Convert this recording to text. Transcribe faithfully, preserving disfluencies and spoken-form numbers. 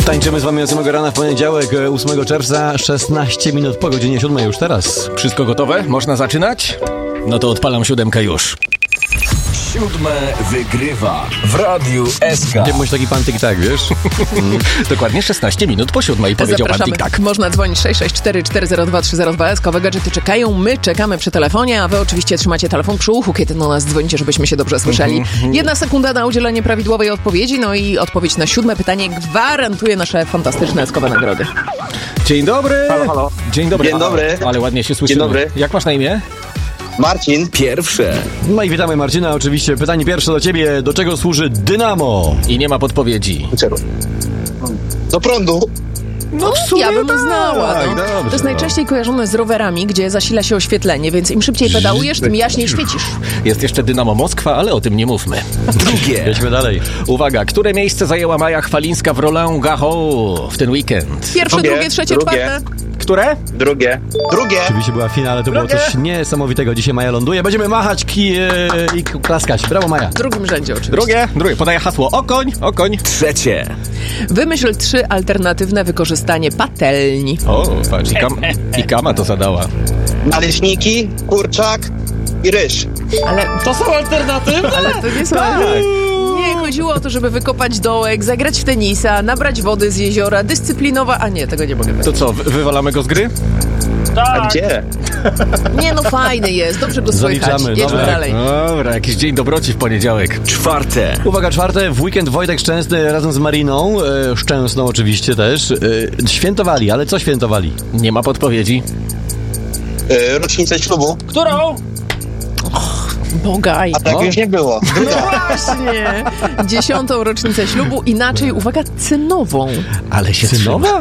Tańczymy z wami od samego rana w poniedziałek, ósmego czerwca, szesnaście minut po godzinie siódmej już teraz. Wszystko gotowe? Można zaczynać? No to odpalam siódemkę już. Siódme wygrywa w Radiu S K. Nie bądź taki pan tik-tak, wiesz? Dokładnie szesnaście minut po siódmej, powiedział pan Zapraszamy. tik-tak. Można dzwonić sześć sześć cztery cztery zero dwa trzy zero dwa. Eskowe gadżety czekają, my czekamy przy telefonie, a wy oczywiście trzymacie telefon przy uchu, kiedy do nas dzwonicie, żebyśmy się dobrze słyszeli. Jedna sekunda na udzielenie prawidłowej odpowiedzi, no i odpowiedź na siódme pytanie gwarantuje nasze fantastyczne eskowe nagrody. Dzień dobry. Halo, halo. Dzień dobry. Dzień dobry. Ale ładnie się słyszymy. Dzień dobry. Jak masz na imię? Marcin. Pierwsze. No i witamy Marcina, oczywiście. Pytanie pierwsze do ciebie. Do czego służy dynamo? I nie ma podpowiedzi. Czego? Do prądu. No w sumie Ja bym znała. tak, No. dobrze, To jest no. najczęściej kojarzone z rowerami, gdzie zasila się oświetlenie, więc im szybciej pedałujesz, tym jaśniej świecisz. Jest jeszcze Dynamo Moskwa, ale o tym nie mówmy. Drugie. Jedźmy dalej. Uwaga, które miejsce zajęła Maja Chwalińska w Roland Garros w ten weekend? Pierwsze, Drugie, drugie, trzecie, drugie. czwarte. Które? Drugie. Drugie. Oczywiście była finał, ale to było coś niesamowitego. Dzisiaj Maja ląduje. Będziemy machać ki- e, i klaskać. Brawo, Maja. W drugim rzędzie oczywiście. Drugie? Drugie. Podaję hasło. Okoń, okoń. Trzecie. Wymyśl trzy alternatywne wykorzystanie patelni. O, patrz, i, kam, i kama to zadała. Naleśniki, kurczak i ryż. Ale To są alternatywy? Ale to nie są... Nie, chodziło o to, żeby wykopać dołek, zagrać w tenisa, nabrać wody z jeziora, dyscyplinowa... A nie, tego nie mogę To powiedzieć. co, wy- wywalamy go z gry? A gdzie? Nie, no fajny jest, dobrze go słychać. Zaliczamy, Jedźmy dobra. dalej. Dobra, jakiś dzień dobroci w poniedziałek. Czwarte. Uwaga, czwarte. W weekend Wojtek Szczęsny razem z Mariną, e, Szczęsną oczywiście też, e, świętowali. Ale co świętowali? Nie ma podpowiedzi. Yy, rocznicę ślubu. Którą? Bogaj. A tak O. już nie było. Właśnie. Dziesiątą rocznicę ślubu, inaczej, uwaga, cynową. Ale się Synowa?